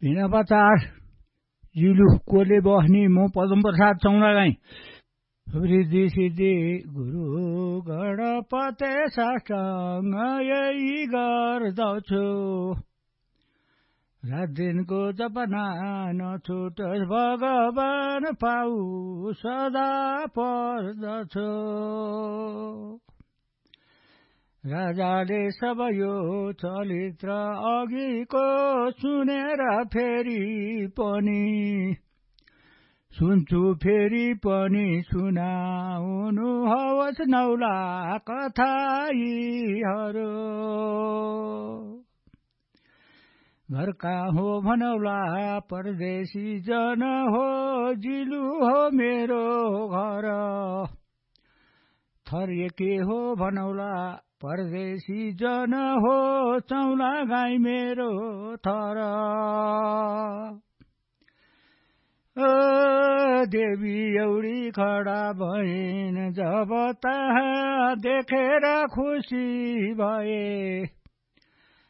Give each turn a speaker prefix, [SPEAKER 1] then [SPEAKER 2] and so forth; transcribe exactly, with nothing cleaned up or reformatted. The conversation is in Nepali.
[SPEAKER 1] भिना पचार जिलु कोले बस्ने म पदम प्रसाद चौना गाई वृद्धि सिद्धि गुरु गणपते साष्टाङ्ग यही गर्दछु रात दिनको जपना नछुटोस् भगवान पाऊ सदा पर्दछु राजाले सब यो चरित्र अघिको सुनेर फेरि पनि सुन्छु फेरि पनि सुनाउनु हवस् नौला कथा यीहरू घर कहाँ हो भनौला परदेशी जन हो जिलु हो मेरो घर थर के हो भनौला परदेशी जन हो चौला गाई मेरो थर ओ देवी एउटी खडा भइन् जब तहाँ देखेर खुसी भए